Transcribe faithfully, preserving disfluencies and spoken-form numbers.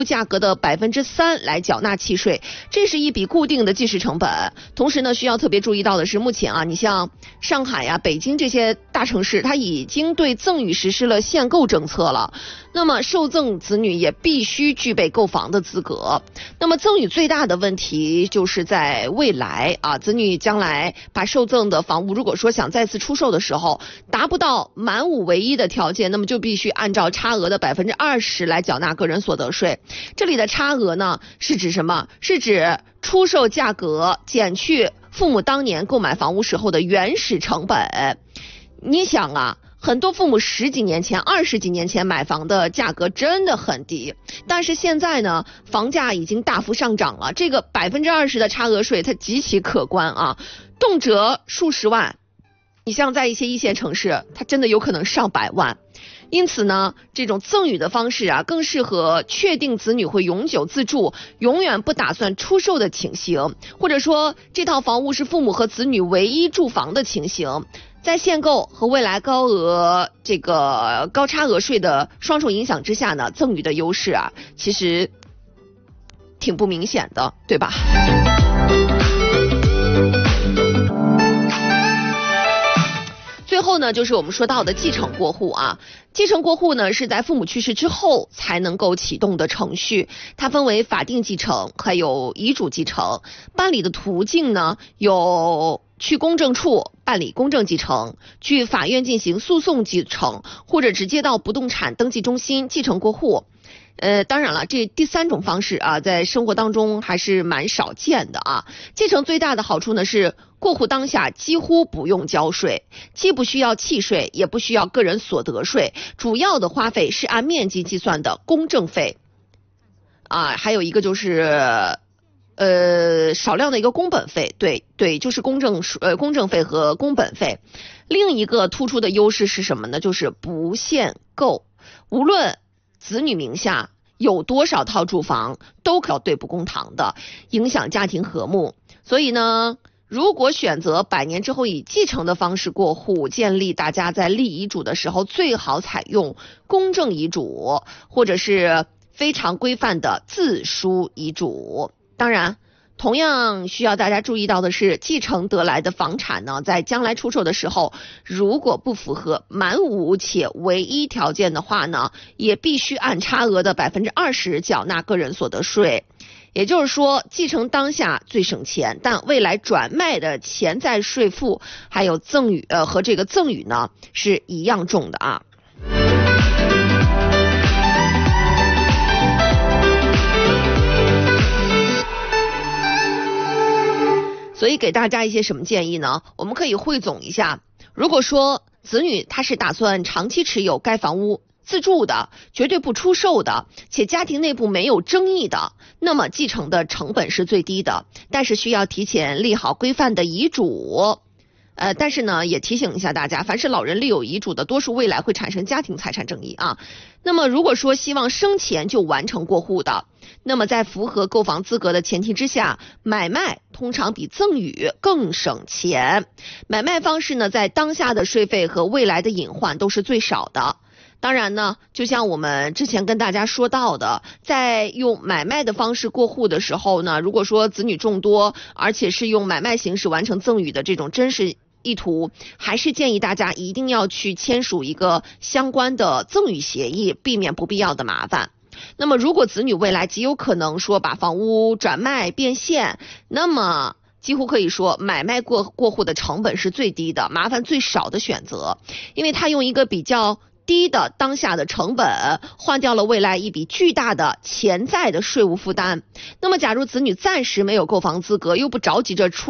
价格的百分之三来缴纳契税，这是一笔固定的计时成本。同时呢，需要特别注意到的是，目前啊，你像上海呀、北京这些大城市，它已经对赠与实施了限购政策了。那么受赠子女也必须具备购房的资格。那么赠与最大的问题就是在未来啊，子女将来把受赠的房屋，如果说想再次出售的时候，达不到满五唯一的条件，那么就必须按照差额的百分之二十来缴纳个人所得税。这里的差额呢，是指什么？是指出售价格减去父母当年购买房屋时候的原始成本。你想啊，很多父母十几年前、二十几年前买房的价格真的很低，但是现在呢，房价已经大幅上涨了，这个百分之二十的差额税它极其可观啊，动辄数十万。你像在一些一线城市，它真的有可能上百万。因此呢，这种赠与的方式啊，更适合确定子女会永久自住、永远不打算出售的情形，或者说这套房屋是父母和子女唯一住房的情形。在限购和未来高额这个高差额税的双重影响之下呢，赠与的优势啊，其实挺不明显的，对吧？最后呢，就是我们说到的继承过户啊。继承过户呢，是在父母去世之后才能够启动的程序，它分为法定继承还有遗嘱继承。办理的途径呢，有去公证处办理公证继承，去法院进行诉讼继承，或者直接到不动产登记中心继承过户。呃，当然了，这第三种方式啊，在生活当中还是蛮少见的啊。继承最大的好处呢是，过户当下几乎不用交税，既不需要契税，也不需要个人所得税，主要的花费是按面积计算的公证费。啊，还有一个就是。呃，少量的一个工本费，对对，就是公证呃公证费和工本费。另一个突出的优势是什么呢？就是不限购，无论子女名下有多少套住房，都可对簿公堂的，影响家庭和睦。所以呢，如果选择百年之后以继承的方式过户，建立大家在立遗嘱的时候最好采用公证遗嘱，或者是非常规范的自书遗嘱。当然，同样需要大家注意到的是，继承得来的房产呢，在将来出售的时候，如果不符合满五且唯一条件的话呢，也必须按差额的百分之二十缴纳个人所得税。也就是说，继承当下最省钱，但未来转卖的潜在税负还有赠与呃和这个赠与呢是一样重的啊。所以给大家一些什么建议呢？我们可以汇总一下，如果说子女他是打算长期持有该房屋自住的，绝对不出售的，且家庭内部没有争议的，那么继承的成本是最低的，但是需要提前立好规范的遗嘱。呃，但是呢，也提醒一下大家，凡是老人立有遗嘱的，多数未来会产生家庭财产争议啊。那么如果说希望生前就完成过户的，那么在符合购房资格的前提之下，买卖通常比赠与更省钱。买卖方式呢，在当下的税费和未来的隐患都是最少的。当然呢，就像我们之前跟大家说到的，在用买卖的方式过户的时候呢，如果说子女众多，而且是用买卖形式完成赠与的这种真实意图，还是建议大家一定要去签署一个相关的赠与协议，避免不必要的麻烦。那么如果子女未来极有可能说把房屋转卖变现，那么几乎可以说买卖过过户的成本是最低的，麻烦最少的选择，因为它用一个比较低的当下的成本换掉了未来一笔巨大的潜在的税务负担。那么假如子女暂时没有购房资格，又不着急着出